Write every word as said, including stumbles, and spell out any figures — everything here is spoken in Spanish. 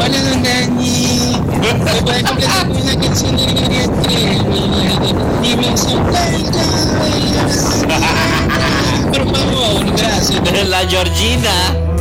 Hola, don Dani. ¿Me puede complacer con una canción de Gloria Trevi? Dime si por favor, gracias. La Georgina.